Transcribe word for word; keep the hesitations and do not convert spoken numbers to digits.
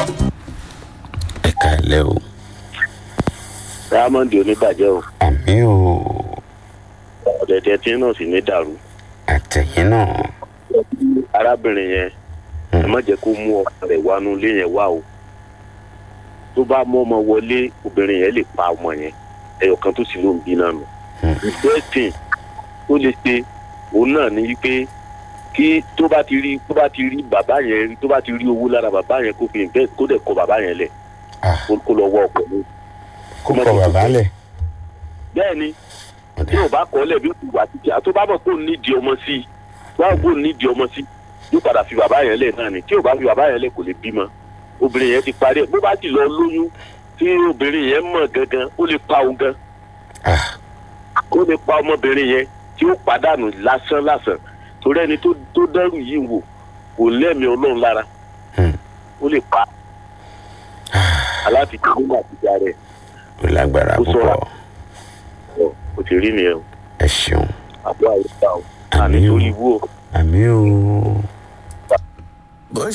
ẹ káalẹ́ o. Diamond oníbàjẹ́ o. àmì o. ọ̀dẹ̀dẹ̀ tí náà sì ní dàrú. àtẹ̀yìn náà. arábìnrin yẹn ẹ má jẹ́ kó mú ọkọ rẹ̀ wánú ilé yẹn wá o. tó bá mú ọmọ wọlé obìnrin yẹn lè pa ọmọ yẹn ẹyọ kan tó sì ló ń bí náà nù. ìgbẹ́sìn tó lè ṣe òun náà ní wípé kí tó bá ti rí tó bá ti rí bàbá yẹn tó bá ti rí owó lára bàbá yẹn kó fi invest kó dẹ̀ kọ bàbá yẹn lẹ̀ kó lọ wọ ọkọ mi. kó kọ bàbá lẹ̀. bẹ́ẹ̀ ni tí o bá kọ́ lẹ̀ bí o wà títí àti o bá mọ̀ kó o nídìí ọmọ sí i wá kó o nídìí ọmọ sí i yóò padà fi bàbá yẹn lẹ̀ náà ni tí o bá fi bàbá yẹn lẹ̀ kò lè bímọ obìnrin yẹn ti parí ẹ̀ bó bá ti lọ lóyún tí obìnrin yẹn mọ̀ gangan ó lè pa òun gan ó lè pa ọmọbìnrin yẹn tí ó pàdánù lásán lásán torí ẹni tó tó dẹrù yìí wò kò lẹ́mìí ọlọ́run lára ó lè pa aláti kí nígbà tí ìjà rẹ̀ ó lágbára púpọ̀. ó ti rí nìyẹn o. ẹ ṣeun. àbúrò àyíká o àní torí ibú o. àmì o.